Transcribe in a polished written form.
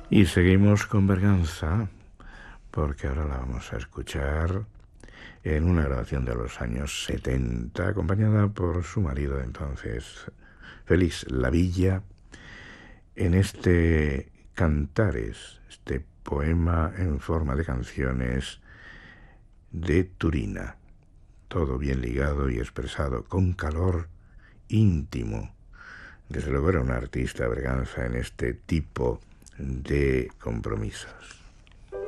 Y seguimos con Berganza, porque ahora la vamos a escuchar en una grabación de los años 70, acompañada por su marido de entonces, Félix Lavilla, en este Cantares, este poema en forma de canciones de Turina. Todo bien ligado y expresado con calor íntimo. Desde luego era un artista, Berganza, en este tipo de compromisos.